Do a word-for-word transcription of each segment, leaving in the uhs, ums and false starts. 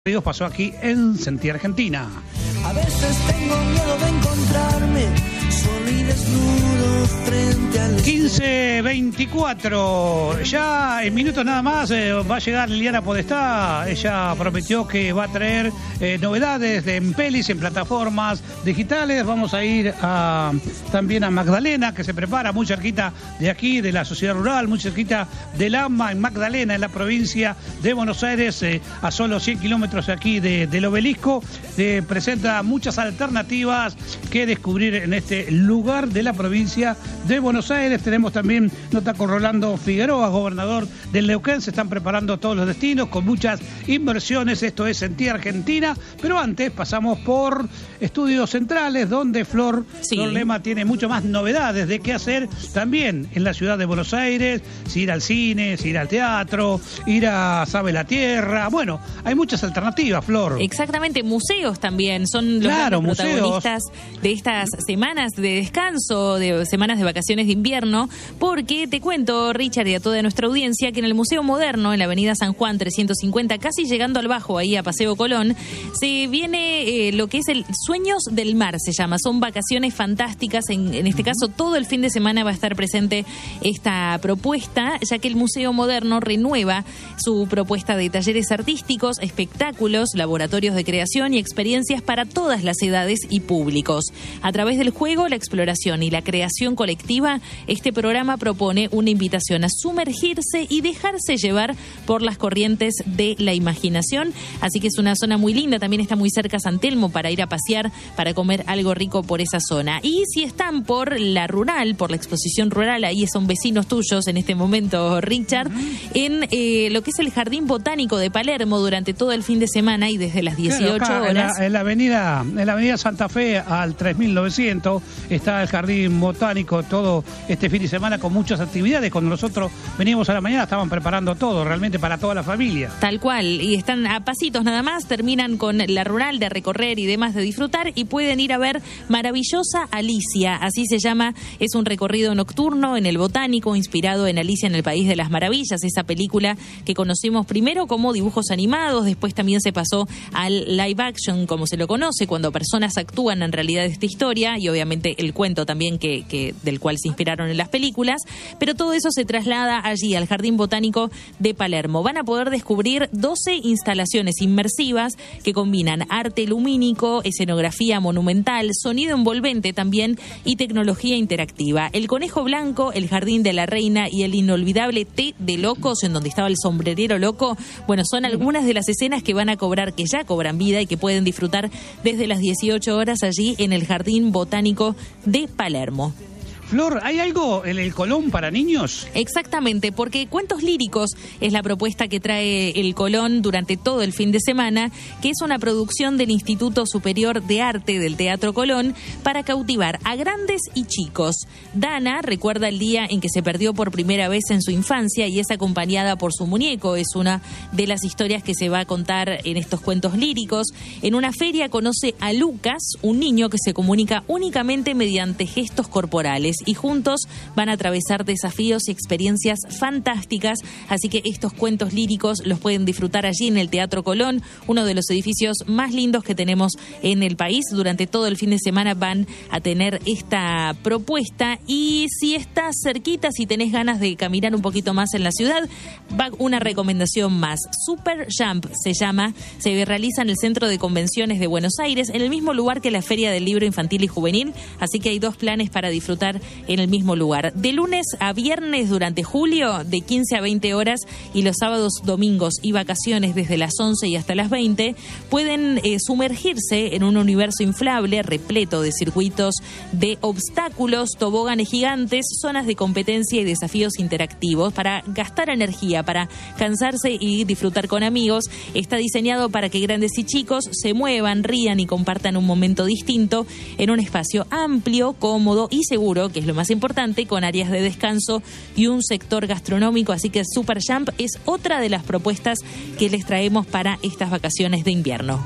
Pasó aquí en Sentir Argentina. A veces tengo miedo de encontrarme solo y desnudo frente al quince veinticuatro, ya en minutos nada más eh, va a llegar Liliana Podestá. Ella prometió que va a traer eh, novedades de, en pelis, en plataformas digitales. Vamos a ir a, también a Magdalena, que se prepara muy cerquita de aquí, de la sociedad rural, muy cerquita del AMBA, en Magdalena, en la provincia de Buenos Aires, eh, a solo cien kilómetros aquí de, del obelisco. Eh, presenta muchas alternativas que descubrir en este lugar de la provincia de Buenos Aires. Tenemos también nota con Rolando Figueroa, gobernador del Neuquén. Se están preparando todos los destinos con muchas inversiones. Esto es Sentir Argentina. Pero antes pasamos por Estudios Centrales, donde Flor, sí. Flor Lema tiene mucho más novedades de qué hacer también en la ciudad de Buenos Aires. Si ir al cine, si ir al teatro, ir a Sabe la Tierra. Bueno, hay muchas alternativas, Flor. Exactamente, museos también son los claro, grandes protagonistas de estas semanas de descanso, de semanas de vacaciones de invierno, porque te cuento, Richard, y a toda nuestra audiencia, que en el Museo Moderno, en la avenida San Juan trescientos cincuenta, casi llegando al Bajo, ahí a Paseo Colón, se viene eh, lo que es el Sueños del Mar, se llama. Son vacaciones fantásticas, en, en este caso todo el fin de semana va a estar presente esta propuesta, ya que el Museo Moderno renueva su propuesta de talleres artísticos, espectáculos, laboratorios de creación y experiencias para todas las edades y públicos. A través del juego, la exploración y la creación colectiva, este programa propone una invitación a sumergirse y dejarse llevar por las corrientes de la imaginación. Así que es una zona muy linda, también está muy cerca San Telmo para ir a pasear, para comer algo rico por esa zona. Y si están por la rural, por la exposición rural, ahí son vecinos tuyos en este momento, Richard, en eh, lo que es el Jardín Botánico de Palermo durante todo el fin de semana y desde las dieciocho claro, acá, horas. En la, en la avenida, en la avenida Santa Fe al tres mil novecientos está el Jardín Botánico todo este fin de semana con muchas actividades. Cuando nosotros venimos a la mañana estaban preparando todo realmente para toda la familia. Tal cual, y están a pasitos nada más, terminan con la rural de recorrer y demás de disfrutar y pueden ir a ver Maravillosa Alicia, así se llama. Es un recorrido nocturno en el Botánico inspirado en Alicia en el País de las Maravillas, esa película que conocimos primero como dibujos animados, después también se pasó al live action, como se lo conoce, cuando personas actúan en realidad esta historia, y obviamente el cuento también que, que del cual se inspiraron en las películas, pero todo eso se traslada allí al Jardín Botánico de Palermo. Van a poder descubrir doce instalaciones inmersivas que combinan arte lumínico, escenografía monumental, sonido envolvente también y tecnología interactiva. El Conejo Blanco, el Jardín de la Reina y el inolvidable Té de Locos, en donde estaba el sombrerero loco, bueno, son algunas de las escenas que van a cobrar, que ya cobran vida y que pueden disfrutar desde las dieciocho horas allí en el Jardín Botánico de Palermo. Flor, ¿hay algo en el Colón para niños? Exactamente, porque Cuentos Líricos es la propuesta que trae el Colón durante todo el fin de semana, que es una producción del Instituto Superior de Arte del Teatro Colón para cautivar a grandes y chicos. Dana recuerda el día en que se perdió por primera vez en su infancia y es acompañada por su muñeco. Es una de las historias que se va a contar en estos cuentos líricos. En una feria conoce a Lucas, un niño que se comunica únicamente mediante gestos corporales, y juntos van a atravesar desafíos y experiencias fantásticas, así que estos cuentos líricos los pueden disfrutar allí en el Teatro Colón, uno de los edificios más lindos que tenemos en el país. Durante todo el fin de semana van a tener esta propuesta, y si estás cerquita, si tenés ganas de caminar un poquito más en la ciudad, va una recomendación más. Super Jump se llama, se realiza en el Centro de Convenciones de Buenos Aires, en el mismo lugar que la Feria del Libro Infantil y Juvenil, así que hay dos planes para disfrutar en el mismo lugar. De lunes a viernes durante julio, de quince a veinte horas, y los sábados, domingos y vacaciones desde las once y hasta las veinte, pueden eh, sumergirse en un universo inflable repleto de circuitos de obstáculos, toboganes gigantes, zonas de competencia y desafíos interactivos para gastar energía, para cansarse y disfrutar con amigos. Está diseñado para que grandes y chicos se muevan, rían y compartan un momento distinto en un espacio amplio, cómodo y seguro, que es lo más importante, con áreas de descanso y un sector gastronómico. Así que Super Jump es otra de las propuestas que les traemos para estas vacaciones de invierno.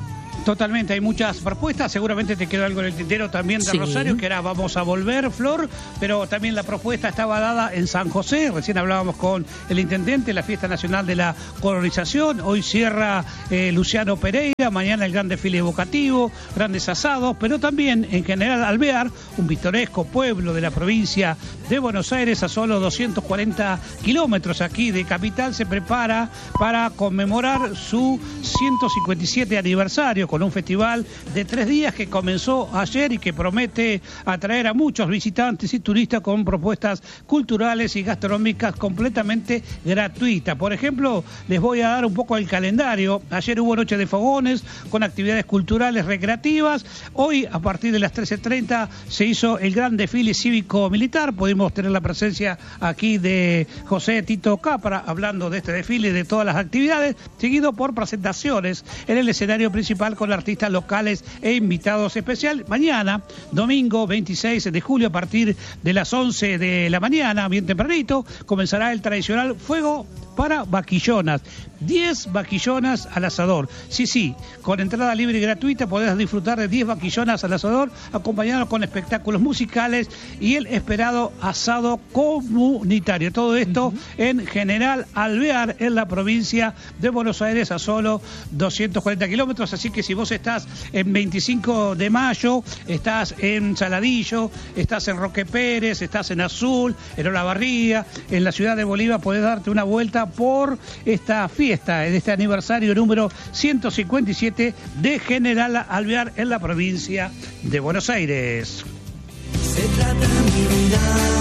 Totalmente, hay muchas propuestas, seguramente te quedó algo en el tintero también de Sí. Rosario, que era Vamos a Volver, Flor, pero también la propuesta estaba dada en San José, recién hablábamos con el intendente, la Fiesta Nacional de la Colonización, hoy cierra eh, Luciano Pereira, mañana el gran desfile evocativo, grandes asados, pero también en General Alvear, un pintoresco pueblo de la provincia de Buenos Aires a solo doscientos cuarenta kilómetros aquí de capital, se prepara para conmemorar su ciento cincuenta y siete aniversario con un festival de tres días que comenzó ayer y que promete atraer a muchos visitantes y turistas con propuestas culturales y gastronómicas completamente gratuitas. Por ejemplo, les voy a dar un poco el calendario. Ayer hubo noche de fogones con actividades culturales recreativas. Hoy, a partir de las trece treinta, se hizo el gran desfile cívico-militar. Pudimos tener la presencia aquí de José Tito Capra hablando de este desfile y de todas las actividades, seguido por presentaciones en el escenario principal con artistas locales e invitados especiales. Mañana, domingo veintiséis de julio, a partir de las once de la mañana, bien tempranito, comenzará el tradicional fuego para vaquillonas. diez vaquillonas al asador. Sí, sí, con entrada libre y gratuita podés disfrutar de diez vaquillonas al asador, acompañados con espectáculos musicales y el esperado asado comunitario. Todo esto uh-huh. en General Alvear, en la provincia de Buenos Aires, a solo doscientos cuarenta kilómetros. Así que si vos estás en veinticinco de mayo, estás en Saladillo, estás en Roque Pérez, estás en Azul, en Olavarría, en la ciudad de Bolívar, podés darte una vuelta por esta fiesta, en este aniversario número ciento cincuenta y siete de General Alvear en la provincia de Buenos Aires. Se trata mi vida.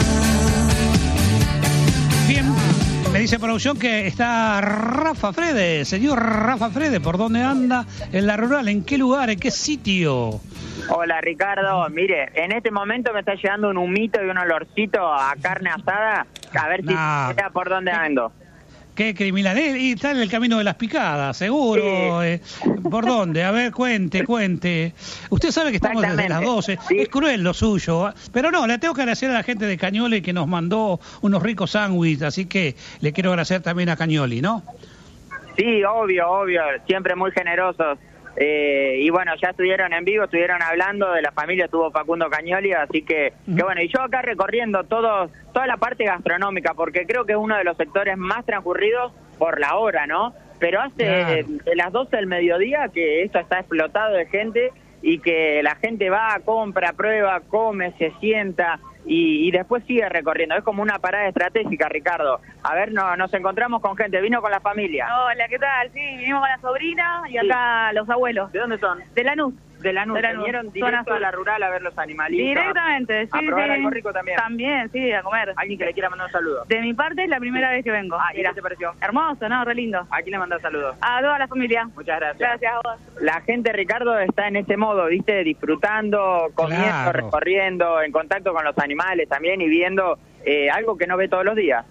Bien, me dice producción que está Rafa Frede. Señor Rafa Frede, ¿por dónde anda en la rural? ¿En qué lugar? ¿En qué sitio? Hola Ricardo, mire, en este momento me está llegando un humito y un olorcito a carne asada, a ver si nah. sea por dónde ando. Qué criminal. Eh, y está en el camino de las picadas, seguro. Sí. Eh, ¿Por dónde? A ver, cuente, cuente. Usted sabe que estamos desde las doce. Sí. Es cruel lo suyo. Pero no, le tengo que agradecer a la gente de Cañoli que nos mandó unos ricos sándwiches. Así que le quiero agradecer también a Cañoli, ¿no? Sí, obvio, obvio. Siempre muy generosos. Eh, y bueno, ya estuvieron en vivo, estuvieron hablando de la familia, estuvo Facundo Cañoli, así que, que bueno, y yo acá recorriendo todo, toda la parte gastronómica, porque creo que es uno de los sectores más transcurridos por la hora, ¿no? Pero hace claro. de las doce del mediodía que esto está explotado de gente y que la gente va, compra, prueba, come, se sienta y, y después sigue recorriendo. Es como una parada estratégica, Ricardo. A ver, no, nos encontramos con gente, vino con la familia. Hola, ¿qué tal? Sí, vinimos con la sobrina y acá sí. los abuelos. ¿De dónde son? De Lanús. De Lanús, vinieron directo a la rural a ver los animalitos. Directamente, sí, a probar sí. algo rico también. También, sí, a comer. ¿Alguien que le quiera mandar un saludo? De mi parte es la primera vez que vengo. Ah, ¿y qué te pareció? Hermoso, ¿no? Re lindo. ¿A quién le mandás saludos? A toda la familia. Muchas gracias. Gracias a vos. La gente, Ricardo, está en ese modo, ¿viste? Disfrutando, comiendo, claro. recorriendo, en contacto con los animales también y viendo eh, algo que no ve todos los días.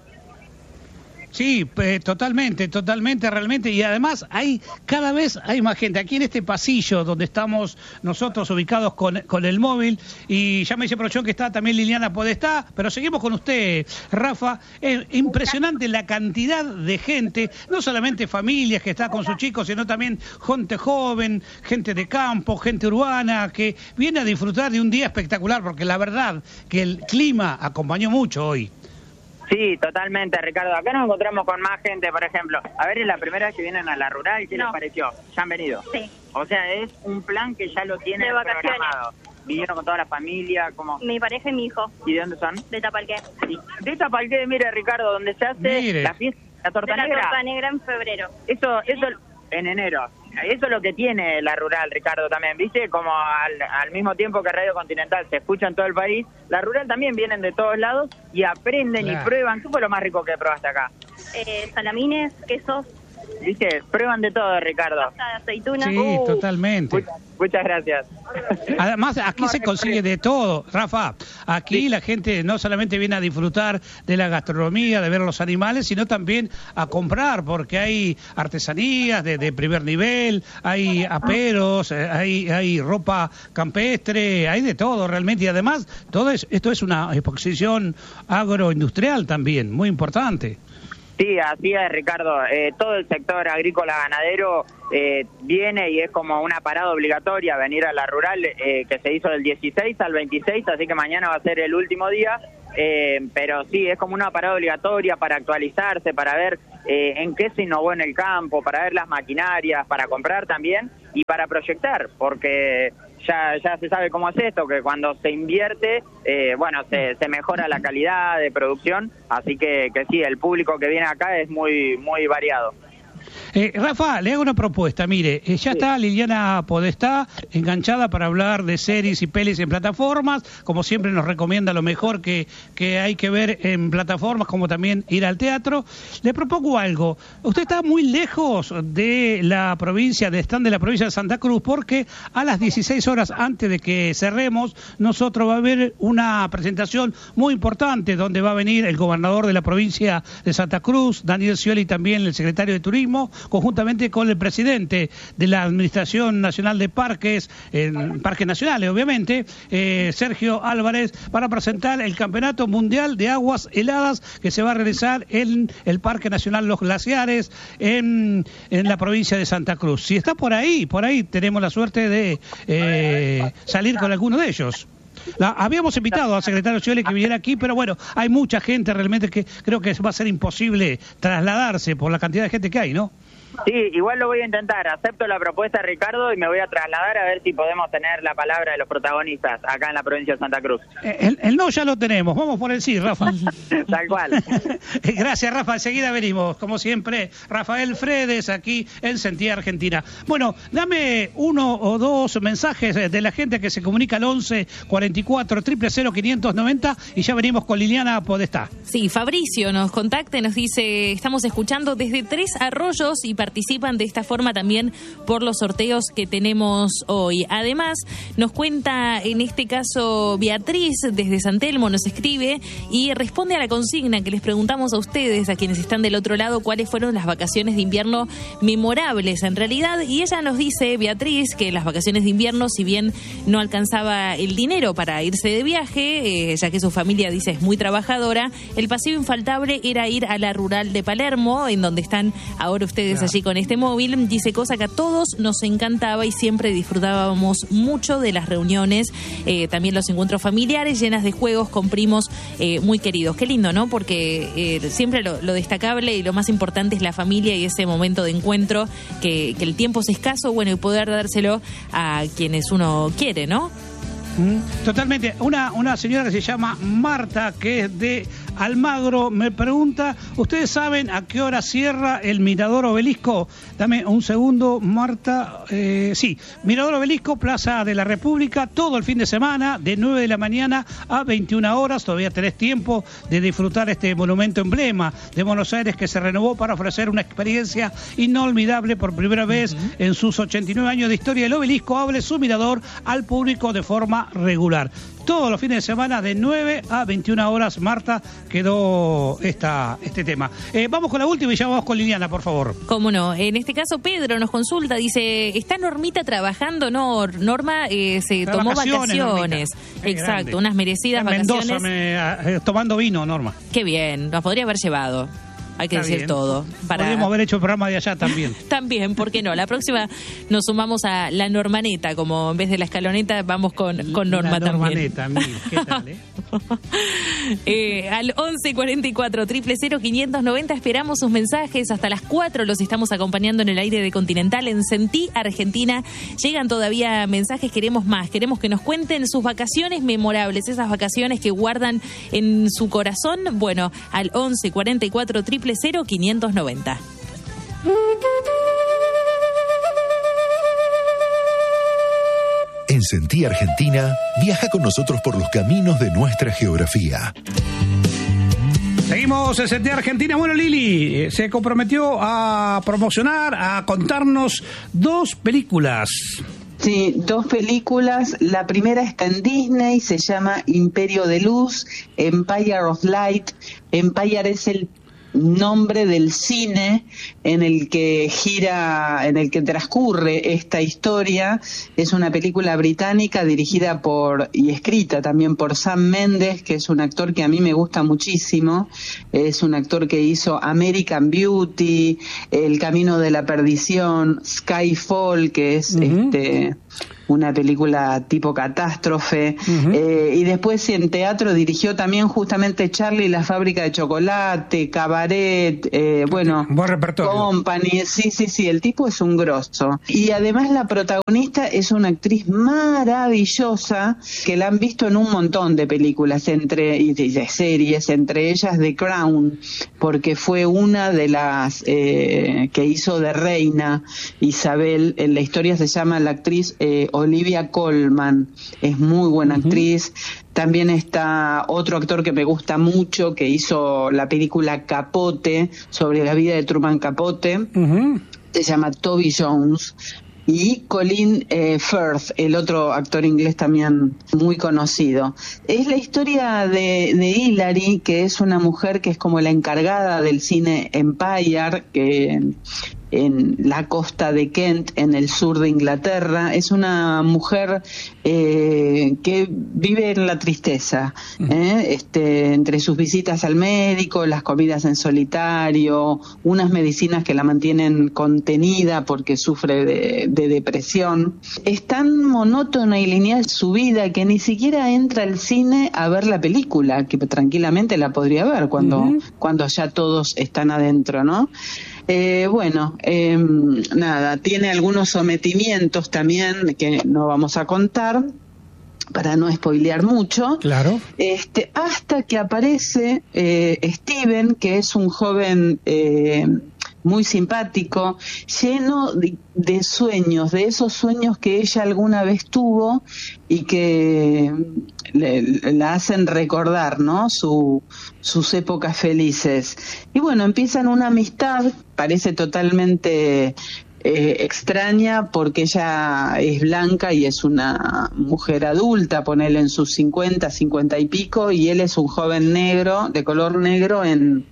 Sí, eh, totalmente, totalmente, realmente. Y además hay cada vez hay más gente. Aquí en este pasillo donde estamos nosotros ubicados con, con el móvil, y ya me dice producción que está también Liliana Podestá, pero seguimos con usted, Rafa. Es impresionante la cantidad de gente, no solamente familias que está con sus chicos, sino también gente joven, gente de campo, gente urbana, que viene a disfrutar de un día espectacular, porque la verdad que el clima acompañó mucho hoy. Sí, totalmente, Ricardo. Acá nos encontramos con más gente, por ejemplo. A ver, es la primera vez que vienen a la rural. ¿Qué no. les pareció? ¿Ya han venido? Sí. O sea, es un plan que ya lo tienen programado. ¿Vinieron con toda la familia? ¿Cómo? Mi pareja y mi hijo. ¿Y de dónde son? De Tapalqué. Sí. De Tapalqué, mire, Ricardo, donde se hace mire. la fiesta, la torta de la negra. La torta negra en febrero. Eso, eso, en enero. Eso es lo que tiene la rural, Ricardo, también, ¿viste? Como al, al mismo tiempo que Radio Continental se escucha en todo el país, la rural también vienen de todos lados y aprenden claro. y prueban. ¿Qué fue lo más rico que probaste acá? Eh, salamines, quesos. ¿Viste? Prueban de todo, Ricardo. Pasta de aceituna. Sí, uh, totalmente. Muchas, muchas gracias. Además, aquí se consigue de todo, Rafa. Aquí sí. la gente no solamente viene a disfrutar de la gastronomía, de ver los animales, sino también a comprar, porque hay artesanías de, de primer nivel, hay aperos, hay, hay ropa campestre, hay de todo realmente. Y además, todo es, esto es una exposición agroindustrial también, muy importante. Sí, así es, Ricardo. Eh, todo el sector agrícola ganadero eh, viene y es como una parada obligatoria venir a la rural, eh, que se hizo del dieciséis al veintiséis, así que mañana va a ser el último día. Eh, pero sí, es como una parada obligatoria para actualizarse, para ver eh, en qué se innovó en el campo, para ver las maquinarias, para comprar también y para proyectar, porque ya ya se sabe cómo es esto, que cuando se invierte, eh, bueno, se, se mejora la calidad de producción, así que, que sí, el público que viene acá es muy muy variado. Eh, Rafa, le hago una propuesta, mire, eh, ya sí. Está Liliana Podestá enganchada para hablar de series y pelis en plataformas, como siempre nos recomienda lo mejor que, que hay que ver en plataformas, como también ir al teatro. Le propongo algo, usted está muy lejos de la provincia, de están de la provincia de Santa Cruz, porque a las dieciséis horas antes de que cerremos, nosotros va a haber una presentación muy importante, donde va a venir el gobernador de la provincia de Santa Cruz, Daniel Scioli, también el secretario de Turismo, conjuntamente con el presidente de la Administración Nacional de Parques, en Parques Nacionales, obviamente, eh, Sergio Álvarez, para presentar el Campeonato Mundial de Aguas Heladas que se va a realizar en el Parque Nacional Los Glaciares, en, en la provincia de Santa Cruz. Si está por ahí, por ahí tenemos la suerte de eh, salir con alguno de ellos. La, habíamos invitado al secretario Scioli que viniera aquí, pero bueno, hay mucha gente realmente que creo que va a ser imposible trasladarse por la cantidad de gente que hay, ¿no? Sí, igual lo voy a intentar. Acepto la propuesta, Ricardo, y me voy a trasladar a ver si podemos tener la palabra de los protagonistas acá en la provincia de Santa Cruz. El, el no ya lo tenemos, vamos por el sí, Rafa. Tal cual. Gracias, Rafa, enseguida venimos, como siempre, Rafael Fredes aquí en Sentía Argentina. Bueno, dame uno o dos mensajes de la gente que se comunica al once cuarenta y cuatro, cero cero cero, quinientos noventa y ya venimos con Liliana Podestá. Sí, Fabricio nos contacta y nos dice, estamos escuchando desde Tres Arroyos y participan de esta forma también por los sorteos que tenemos hoy. Además, nos cuenta en este caso Beatriz desde San Telmo, nos escribe y responde a la consigna que les preguntamos a ustedes, a quienes están del otro lado, cuáles fueron las vacaciones de invierno memorables en realidad. Y ella nos dice, Beatriz, que las vacaciones de invierno, si bien no alcanzaba el dinero para irse de viaje, eh, ya que su familia, dice, es muy trabajadora, el paseo infaltable era ir a la rural de Palermo, en donde están ahora ustedes allí con este móvil. Dice, cosa que a todos nos encantaba y siempre disfrutábamos mucho de las reuniones, eh, también los encuentros familiares llenas de juegos con primos eh, muy queridos. Qué lindo, ¿no? Porque eh, siempre lo, lo destacable y lo más importante es la familia y ese momento de encuentro, que, que el tiempo es escaso, bueno, y poder dárselo a quienes uno quiere, ¿no? Totalmente. Una, una señora que se llama Marta, que es de Almagro, me pregunta, ¿ustedes saben a qué hora cierra el Mirador Obelisco? Dame un segundo, Marta. Eh, sí, Mirador Obelisco, Plaza de la República, todo el fin de semana, de nueve de la mañana a veintiuna horas. Todavía tenés tiempo de disfrutar este monumento emblema de Buenos Aires, que se renovó para ofrecer una experiencia inolvidable por primera vez uh-huh. en sus ochenta y nueve años de historia. El Obelisco abre su mirador al público de forma regular. Todos los fines de semana de nueve a veintiuna horas, Marta, quedó esta, este tema. Eh, vamos con la última y ya vamos con Liliana, por favor. Cómo no. En este caso, Pedro nos consulta, dice, ¿está Normita trabajando? No, Norma eh, se tomó vacaciones. vacaciones. Exacto, grande. Unas merecidas en vacaciones. Mendoza, me, eh, tomando vino, Norma. Qué bien, nos podría haber llevado. Hay que Está decir bien. todo. Para... Podríamos haber hecho el programa de allá también. También, ¿por qué no? La próxima nos sumamos a la Normaneta, como en vez de la escaloneta vamos con, con Norma la también. Normaneta, mil, ¿qué tal, eh? eh, al once cuarenta y cuatro, cero cero cero, quinientos noventa esperamos sus mensajes. Hasta las cuatro los estamos acompañando en el aire de Continental en Sentí Argentina. Llegan todavía mensajes, queremos más. Queremos que nos cuenten sus vacaciones memorables, esas vacaciones que guardan en su corazón. Bueno, al once cuarenta y cuatro, cero cero cero, quinientos noventa. En Sentí Argentina, viaja con nosotros por los caminos de nuestra geografía. Seguimos en Sentí Argentina. Bueno, Lili se comprometió a promocionar, a contarnos dos películas. Sí, dos películas. La primera está en Disney, se llama Imperio de Luz, Empire of Light. Empire es el nombre del cine en el que gira, en el que transcurre esta historia. Es una película británica dirigida por y escrita también por Sam Mendes, que es un actor que a mí me gusta muchísimo. Es un actor que hizo American Beauty, El Camino de la Perdición, Skyfall, que es uh-huh. este una película tipo catástrofe, uh-huh. eh, y después en teatro dirigió también justamente Charlie y la fábrica de chocolate, Cabaret, eh, bueno, buen repertorio. Company, sí, sí, sí, el tipo es un grosso. Y además la protagonista es una actriz maravillosa que la han visto en un montón de películas entre y de series, entre ellas The Crown, porque fue una de las eh, que hizo de reina Isabel. En la historia se llama la actriz eh, Olivia Colman, es muy buena uh-huh. actriz. También está otro actor que me gusta mucho, que hizo la película Capote, sobre la vida de Truman Capote, uh-huh. se llama Toby Jones. Y Colin eh, Firth, el otro actor inglés también muy conocido. Es la historia de, de Hilary, que es una mujer que es como la encargada del cine Empire, que en la costa de Kent, en el sur de Inglaterra. Es una mujer eh, que vive en la tristeza, ¿eh? este, entre sus visitas al médico, las comidas en solitario, unas medicinas que la mantienen contenida porque sufre de, de depresión. Es tan monótona y lineal su vida que ni siquiera entra al cine a ver la película, que tranquilamente la podría ver cuando, uh-huh. cuando ya todos están adentro, ¿no? Eh, bueno, eh, nada, tiene algunos sometimientos también que no vamos a contar para no spoilear mucho. Claro. Este, hasta que aparece eh, Steven, que es un joven eh, muy simpático, lleno de, de sueños, de esos sueños que ella alguna vez tuvo y que le, la hacen recordar, ¿no? Su, sus épocas felices. Y bueno, empiezan una amistad, parece totalmente eh, extraña porque ella es blanca y es una mujer adulta, ponele en sus cincuenta, cincuenta y pico, y él es un joven negro, de color negro en,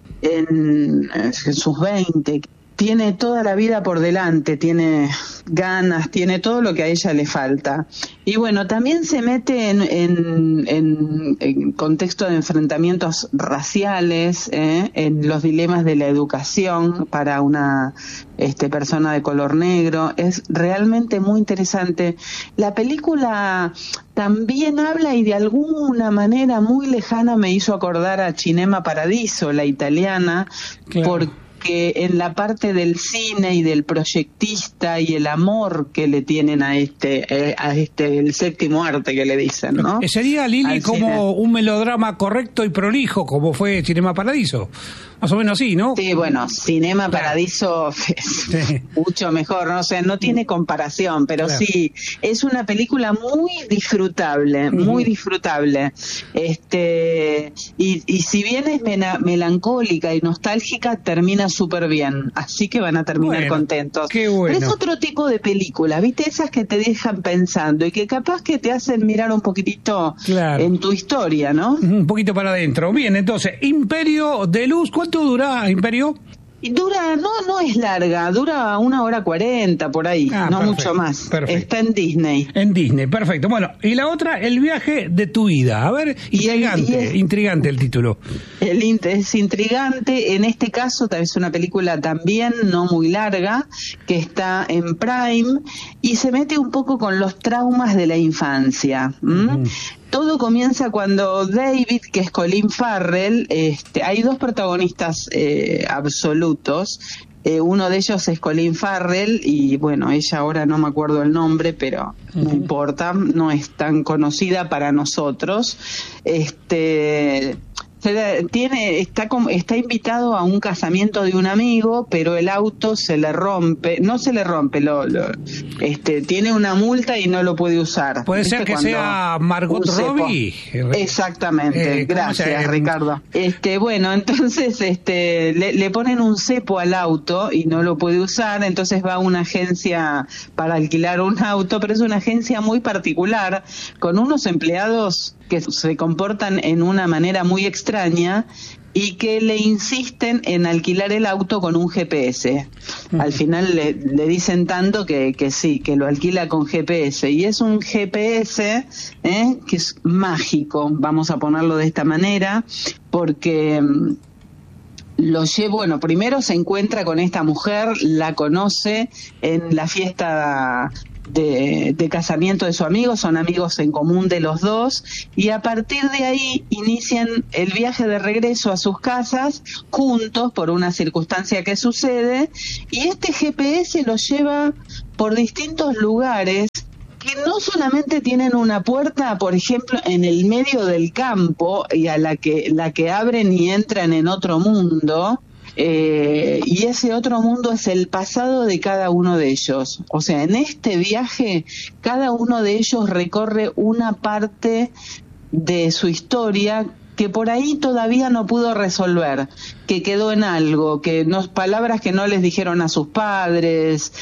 en, en sus veinte. Tiene toda la vida por delante, tiene ganas, tiene todo lo que a ella le falta. Y bueno, también se mete en, en, en, en contexto de enfrentamientos raciales, ¿eh? en los dilemas de la educación para una este, persona de color negro. Es realmente muy interesante. La película también habla y de alguna manera muy lejana me hizo acordar a Cinema Paradiso, la italiana, claro. porque que en la parte del cine y del proyectista y el amor que le tienen a este eh, a este el séptimo arte que le dicen, ¿no? Sería, Lili, Al como cine. Un melodrama correcto y prolijo, como fue Cinema Paradiso. Más o menos así, ¿no? Sí, bueno, Cinema claro. Paradiso es sí. mucho mejor, ¿no? O sea, no tiene comparación, pero claro. sí, es una película muy disfrutable, uh-huh. muy disfrutable. Este y, y si bien es mena, melancólica y nostálgica, termina súper bien, así que van a terminar bueno, contentos. Qué bueno. Pero es otro tipo de película, ¿viste? Esas que te dejan pensando y que capaz que te hacen mirar un poquitito claro. en tu historia, ¿no? Un poquito para adentro. Bien, entonces, Imperio de Luz, ¿cuánto dura, Imperio? Y dura, no, no es larga, dura una hora cuarenta por ahí, ah, no perfecto, mucho más. Perfecto. Está en Disney. En Disney, perfecto. Bueno, y la otra, El viaje de tu vida. A ver, y intrigante, el, y es, intrigante el título. El, es intrigante, en este caso es una película también no muy larga, que está en Prime, y se mete un poco con los traumas de la infancia. ¿Mm? Uh-huh. Todo comienza cuando David, que es Colin Farrell, este, hay dos protagonistas eh, absolutos. Eh, uno de ellos es Colin Farrell y bueno, ella ahora no me acuerdo el nombre, pero uh-huh. no importa, no es tan conocida para nosotros. Este... Se tiene está como está invitado a un casamiento de un amigo, pero el auto se le rompe, no se le rompe, lo, lo este tiene una multa y no lo puede usar. Puede ser que sea Margot Robbie. Exactamente, eh, gracias Ricardo. Este bueno, entonces este le, le ponen un cepo al auto y no lo puede usar, entonces va a una agencia para alquilar un auto, pero es una agencia muy particular con unos empleados que se comportan en una manera muy extraña. extraña y que le insisten en alquilar el auto con un G P S. Al final le, le dicen tanto que, que sí, que lo alquila con G P S. Y es un G P S ¿eh? que es mágico, vamos a ponerlo de esta manera, porque lo lleva, bueno, primero se encuentra con esta mujer, la conoce en la fiesta De, de casamiento de su amigo, son amigos en común de los dos, y a partir de ahí inician el viaje de regreso a sus casas juntos por una circunstancia que sucede, y este G P S los lleva por distintos lugares que no solamente tienen una puerta, por ejemplo, en el medio del campo, y a la que la que abren y entran en otro mundo. Eh, y ese otro mundo es el pasado de cada uno de ellos. O sea, en este viaje cada uno de ellos recorre una parte de su historia que por ahí todavía no pudo resolver, que quedó en algo, que no, palabras que no les dijeron a sus padres,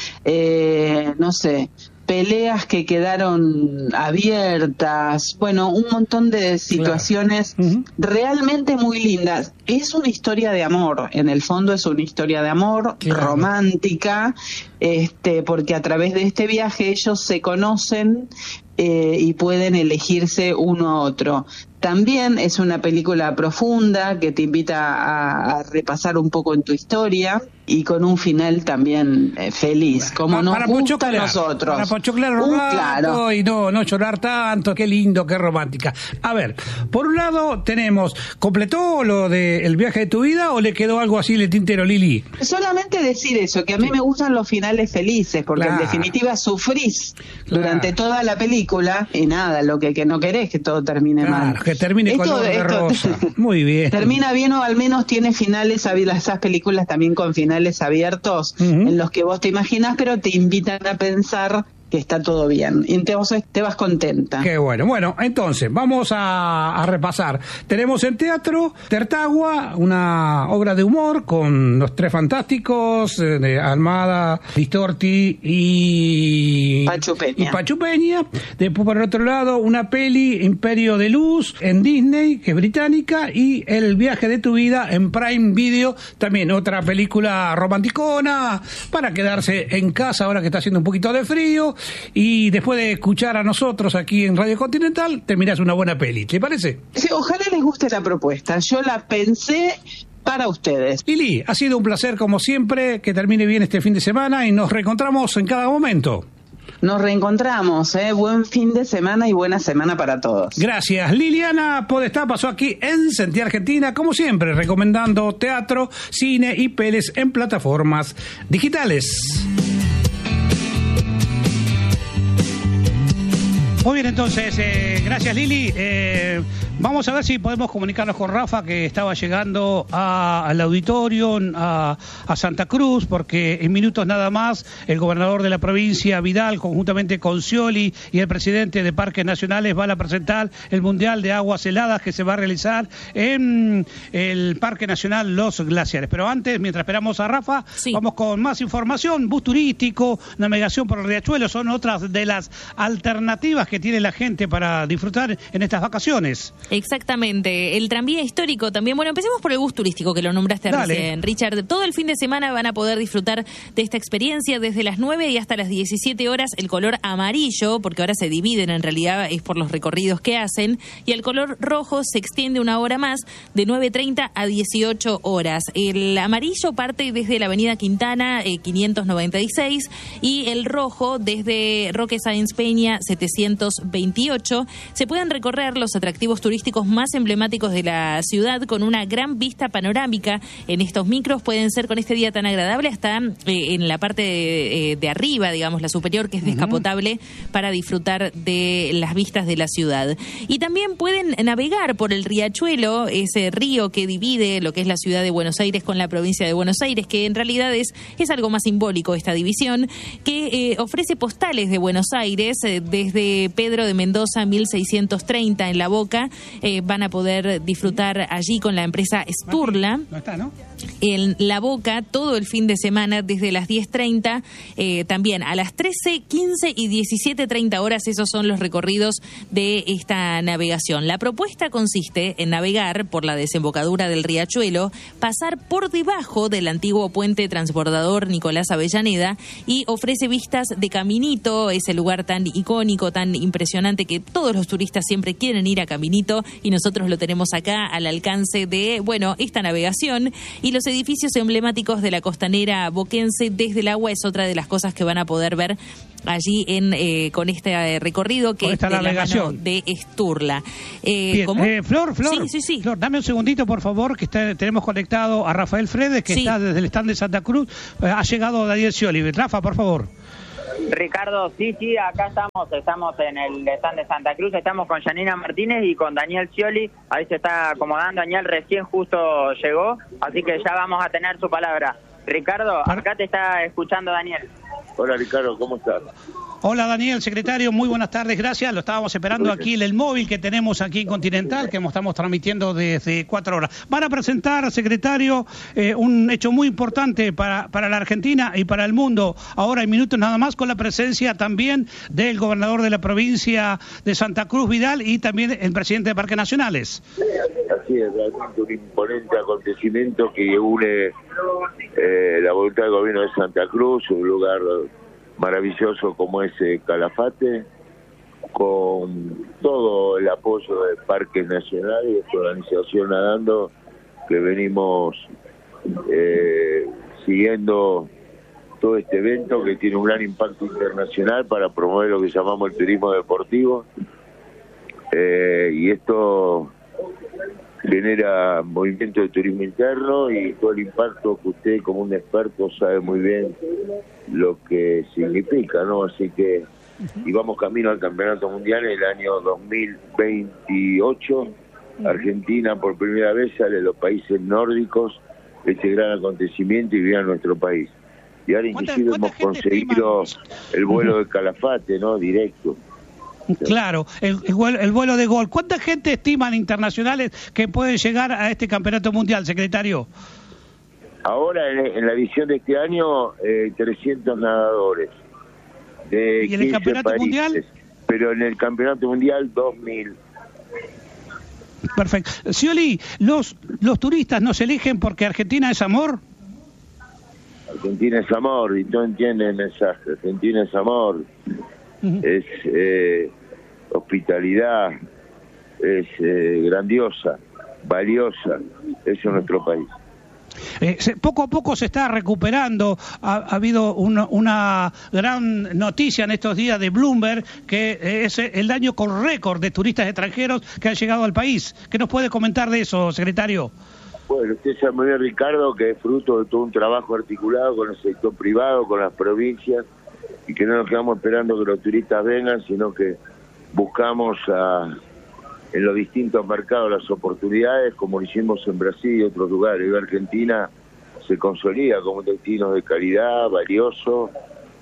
eh, no sé, peleas que quedaron abiertas, bueno, un montón de situaciones claro. uh-huh. realmente muy lindas. Es una historia de amor, en el fondo es una historia de amor claro. romántica, este, porque a través de este viaje ellos se conocen eh, y pueden elegirse uno a otro. También es una película profunda que te invita a, a repasar un poco en tu historia y con un final también eh, feliz, como para, nos para gusta a pochoclar, nosotros. Para pochoclar un rato claro. y no, no llorar tanto, qué lindo, qué romántica. A ver, por un lado tenemos, ¿completó lo del viaje de tu vida o le quedó algo así en el tintero, Lili? Solamente decir eso, que a mí sí. me gustan los finales felices, porque claro. en definitiva sufrís claro. durante toda la película y nada, lo que, que no querés que todo termine claro, mal. Que termine esto, color de esto, rosa. Muy bien. Termina bien o al menos tiene finales, esas películas también con finales abiertos uh-huh. en los que vos te imaginas, pero te invitan a pensar que está todo bien. Y entonces te vas contenta. Qué bueno. Bueno, entonces, vamos a, a repasar. Tenemos en teatro Tertagua, una obra de humor con los tres fantásticos, eh, de Almada, Listorti y Pachu Peña. y Pachu Peña. Después, por el otro lado, una peli, Imperio de Luz, en Disney, que es británica, y El viaje de tu vida en Prime Video, también otra película romanticona, para quedarse en casa ahora que está haciendo un poquito de frío. Y después de escuchar a nosotros aquí en Radio Continental, te mirás una buena peli, ¿te parece? Sí, ojalá les guste la propuesta. Yo la pensé para ustedes. Lili, ha sido un placer como siempre, que termine bien este fin de semana y nos reencontramos en cada momento. Nos reencontramos, ¿eh? Buen fin de semana y buena semana para todos. Gracias. Liliana Podestá pasó aquí en Sentir Argentina, como siempre, recomendando teatro, cine y pelis en plataformas digitales. Muy bien, entonces, eh, gracias Lili. Eh, vamos a ver si podemos comunicarnos con Rafa, que estaba llegando a, al auditorio, a, a Santa Cruz, porque en minutos nada más el gobernador de la provincia, Vidal, conjuntamente con Scioli y el presidente de Parques Nacionales, van a presentar el Mundial de Aguas Heladas que se va a realizar en el Parque Nacional Los Glaciares. Pero antes, mientras esperamos a Rafa, sí. vamos con más información. Bus turístico, navegación por el riachuelo, son otras de las alternativas que tiene la gente para disfrutar en estas vacaciones. Exactamente. El tranvía histórico también. Bueno, empecemos por el bus turístico, que lo nombraste Dale. recién, Richard. Todo el fin de semana van a poder disfrutar de esta experiencia desde las nueve y hasta las diecisiete horas. El color amarillo, porque ahora se dividen, en realidad es por los recorridos que hacen, y el color rojo se extiende una hora más, de nueve treinta a dieciocho horas. El amarillo parte desde la avenida Quintana, eh, quinientos noventa y seis, y el rojo desde Roque Sáenz Peña, setecientos veintiocho. Se pueden recorrer los atractivos turísticos más emblemáticos de la ciudad con una gran vista panorámica. En estos micros pueden ser, con este día tan agradable, hasta eh, en la parte de, eh, de arriba, digamos, la superior, que es descapotable, uh-huh. para disfrutar de las vistas de la ciudad. Y también pueden navegar por el riachuelo, ese río que divide lo que es la ciudad de Buenos Aires con la provincia de Buenos Aires, que en realidad es, es algo más simbólico esta división, que eh, ofrece postales de Buenos Aires eh, desde Pedro de Mendoza, mil seiscientos treinta, en La Boca. Eh, van a poder disfrutar allí con la empresa Sturla. No está, ¿no? en La Boca todo el fin de semana desde las diez treinta, eh, también a las trece, quince y diecisiete treinta horas. Esos son los recorridos de esta navegación. La propuesta consiste en navegar por la desembocadura del Riachuelo, pasar por debajo del antiguo puente transbordador Nicolás Avellaneda y ofrece vistas de Caminito, ese lugar tan icónico, tan impresionante que todos los turistas siempre quieren ir a Caminito, y nosotros lo tenemos acá al alcance de, bueno, esta navegación. Y los edificios emblemáticos de la costanera boquense desde el agua es otra de las cosas que van a poder ver allí en eh, con este recorrido que es de navegación. La mano de Esturla. Eh, Bien, ¿cómo? Eh, Flor, Flor, sí, sí, sí. Flor, dame un segundito, por favor, que está, tenemos conectado a Rafael Fredes, que sí. está desde el stand de Santa Cruz. Eh, ha llegado Daniel Scioli. Rafa, por favor. Ricardo, sí, sí, acá estamos, estamos en el stand de Santa Cruz, estamos con Janina Martínez y con Daniel Scioli, ahí se está acomodando, Daniel recién justo llegó, así que ya vamos a tener su palabra. Ricardo, acá te está escuchando Daniel. Hola Ricardo, ¿cómo estás? Hola Daniel, secretario, muy buenas tardes, gracias. Lo estábamos esperando aquí en el móvil que tenemos aquí en Continental, que estamos transmitiendo desde cuatro horas. Van a presentar, secretario, eh, un hecho muy importante para, para la Argentina y para el mundo, ahora en minutos nada más, con la presencia también del gobernador de la provincia de Santa Cruz, Vidal, y también el presidente de Parques Nacionales. Así es, realmente un imponente acontecimiento que une eh, la voluntad del gobierno de Santa Cruz, un lugar maravilloso como es eh, Calafate, con todo el apoyo de Parques Nacionales y esta organización Nadando, que venimos eh, siguiendo todo este evento que tiene un gran impacto internacional para promover lo que llamamos el turismo deportivo, eh, y esto genera movimiento de turismo interno y todo el impacto que usted como un experto sabe muy bien lo que significa, ¿no? Así que y vamos camino al Campeonato Mundial en el año dos mil veintiocho. Argentina por primera vez sale de los países nórdicos este gran acontecimiento y viene a nuestro país. Y ahora inclusive hemos conseguido el vuelo de Calafate, ¿no? Directo. Claro, el, el, vuelo, el vuelo de gol. ¿Cuánta gente estiman internacionales que pueden llegar a este campeonato mundial, secretario? Ahora, en, en la edición de este año, eh, trescientos nadadores. De ¿Y en el campeonato países, mundial? Pero en el campeonato mundial, dos mil. Perfecto. Scioli, ¿los, los turistas nos eligen porque Argentina es amor? Argentina es amor, y tú entiendes el mensaje. Argentina es amor. Uh-huh. Es eh, hospitalidad, es eh, grandiosa, valiosa, eso es nuestro país. Eh, se, poco a poco se está recuperando, ha, ha habido una, una gran noticia en estos días de Bloomberg, que eh, es el año con récord de turistas extranjeros que han llegado al país. ¿Qué nos puede comentar de eso, secretario? Bueno, usted sabe muy bien, Ricardo, que es fruto de todo un trabajo articulado con el sector privado, con las provincias, y que no nos quedamos esperando que los turistas vengan, sino que buscamos a, en los distintos mercados las oportunidades, como lo hicimos en Brasil y otros lugares. Y Argentina se consolida como un destino de calidad, valioso,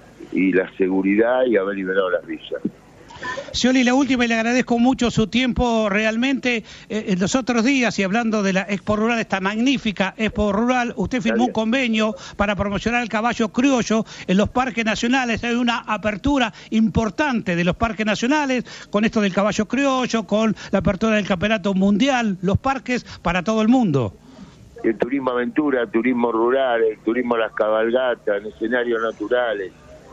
y la seguridad y haber liberado las villas. Scioli, la última, y le agradezco mucho su tiempo realmente. Eh, en los otros días, y hablando de la Expo Rural, esta magnífica Expo Rural, usted firmó un convenio para promocionar el caballo criollo en los parques nacionales. Hay una apertura importante de los parques nacionales con esto del caballo criollo, con la apertura del campeonato mundial, los parques para todo el mundo. El turismo aventura, el turismo rural, el turismo a las cabalgatas, en escenarios naturales,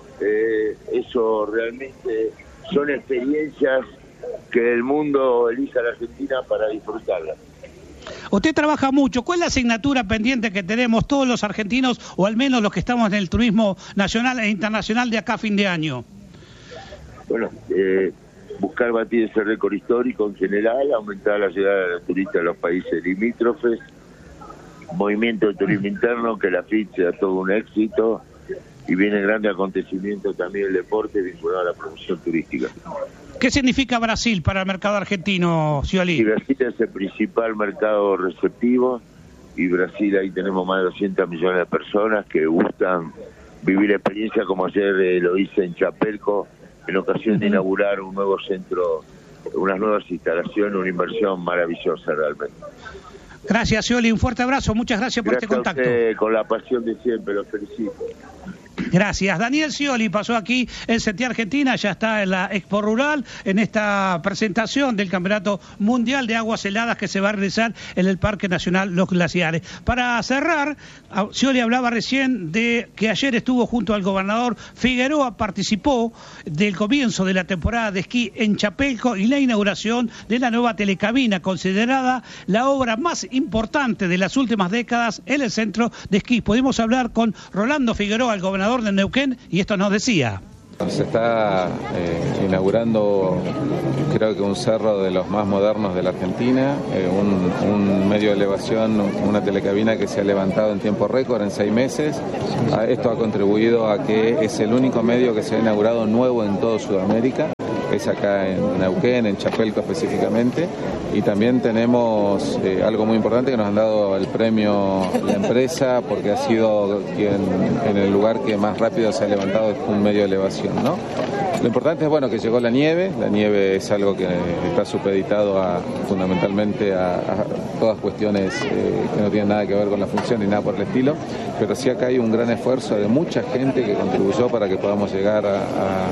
eh, eso realmente son experiencias que el mundo elija a la Argentina para disfrutarlas. Usted trabaja mucho. ¿Cuál es la asignatura pendiente que tenemos todos los argentinos, o al menos los que estamos en el turismo nacional e internacional de acá a fin de año? Bueno, eh, buscar batir ese récord histórico en general, aumentar la llegada de los turistas a los países limítrofes, movimiento de turismo interno, que la F I T sea todo un éxito, y viene el grande acontecimiento también el deporte vinculado a la promoción turística. ¿Qué significa Brasil para el mercado argentino, Scioli? Y Brasil es el principal mercado receptivo, y Brasil ahí tenemos más de doscientos millones de personas que gustan vivir experiencias como ayer eh, lo hice en Chapelco, en ocasión de inaugurar un nuevo centro, unas nuevas instalaciones, una inversión maravillosa realmente. Gracias, Scioli, un fuerte abrazo, muchas gracias por Gracias este contacto. A usted, con la pasión de siempre, los felicito. Gracias. Daniel Scioli pasó aquí en Sentir Argentina, ya está en la Expo Rural, en esta presentación del Campeonato Mundial de Aguas Heladas que se va a realizar en el Parque Nacional Los Glaciares. Para cerrar, Scioli hablaba recién de que ayer estuvo junto al gobernador Figueroa, participó del comienzo de la temporada de esquí en Chapelco y la inauguración de la nueva telecabina, considerada la obra más importante de las últimas décadas en el centro de esquí. Pudimos hablar con Rolando Figueroa, el gobernador de Neuquén, y esto nos decía. Se está eh, inaugurando, creo que un cerro de los más modernos de la Argentina, eh, un, un medio de elevación, una telecabina que se ha levantado en tiempo récord, en seis meses. Esto ha contribuido a que es el único medio que se ha inaugurado nuevo en toda Sudamérica. Es acá en Neuquén, en Chapelco específicamente, y también tenemos eh, algo muy importante que nos han dado el premio la empresa porque ha sido quien en el lugar que más rápido se ha levantado es un medio de elevación, ¿no? Lo importante es bueno que llegó la nieve, la nieve es algo que está supeditado a, fundamentalmente a, a todas cuestiones eh, que no tienen nada que ver con la función ni nada por el estilo, pero sí acá hay un gran esfuerzo de mucha gente que contribuyó para que podamos llegar a,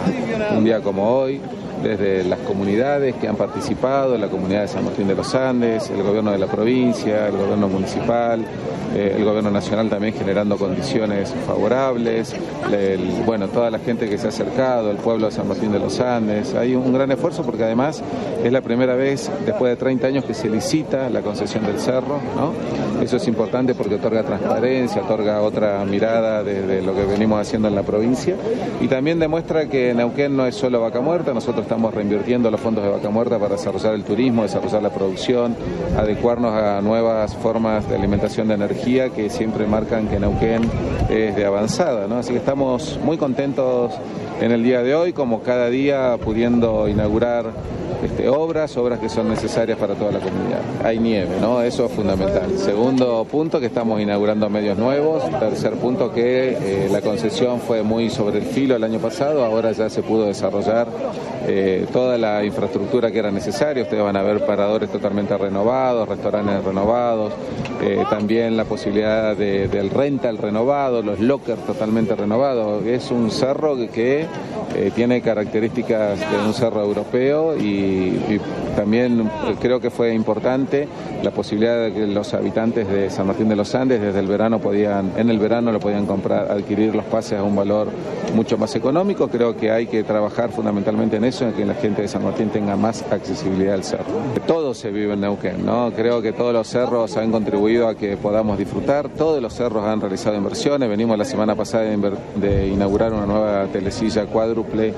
a un día como hoy, desde las comunidades que han participado, la comunidad de San Martín de los Andes, el gobierno de la provincia, el gobierno municipal, eh, el gobierno nacional también generando condiciones favorables, el, bueno, toda la gente que se ha acercado, el pueblo de San Martín de los Andes. Hay un gran esfuerzo porque además es la primera vez después de treinta años que se licita la concesión del cerro, ¿no? Eso es importante porque otorga transparencia, otorga otra mirada de, de lo que venimos haciendo en la provincia y también demuestra que Neuquén no es solo Vaca Muerta, nosotros estamos reinvirtiendo los fondos de Vaca Muerta para desarrollar el turismo, desarrollar la producción, adecuarnos a nuevas formas de alimentación de energía que siempre marcan que Neuquén es de avanzada, ¿no? Así que estamos muy contentos en el día de hoy, como cada día pudiendo inaugurar Este, obras, obras que son necesarias para toda la comunidad. Hay nieve, ¿no? Eso es fundamental. Segundo punto, que estamos inaugurando medios nuevos. Tercer punto, que eh, la concesión fue muy sobre el filo el año pasado, ahora ya se pudo desarrollar eh, toda la infraestructura que era necesaria. Ustedes van a ver paradores totalmente renovados, restaurantes renovados, eh, también la posibilidad de, del rental renovado, los lockers totalmente renovados. Es un cerro que, que eh, tiene características de un cerro europeo y Y, y también creo que fue importante la posibilidad de que los habitantes de San Martín de los Andes desde el verano podían, en el verano lo podían comprar, adquirir los pases a un valor mucho más económico. Creo que hay que trabajar fundamentalmente en eso, en que la gente de San Martín tenga más accesibilidad al cerro. Todo se vive en Neuquén, ¿no? Creo que todos los cerros han contribuido a que podamos disfrutar, todos los cerros han realizado inversiones. Venimos la semana pasada de, de inaugurar una nueva telesilla cuádruple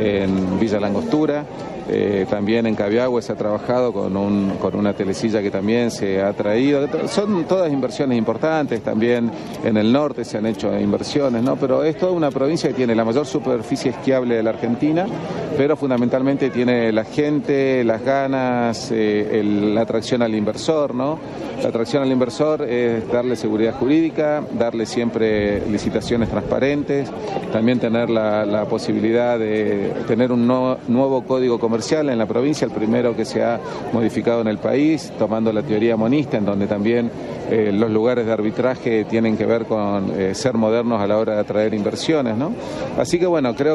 en Villa Langostura. Eh, también en Cabiahue se ha trabajado con, un, con una telecilla que también se ha traído. Son todas inversiones importantes, también en el norte se han hecho inversiones, ¿no? Pero es toda una provincia que tiene la mayor superficie esquiable de la Argentina, pero fundamentalmente tiene la gente, las ganas, eh, el, la atracción al inversor, ¿no? La atracción al inversor es darle seguridad jurídica, darle siempre licitaciones transparentes, también tener la, la posibilidad de tener un no, nuevo código comercial en la provincia, el primero que se ha modificado en el país, tomando la teoría monista, en donde también eh, los lugares de arbitraje tienen que ver con eh, ser modernos a la hora de atraer inversiones, ¿no? Así que bueno, creo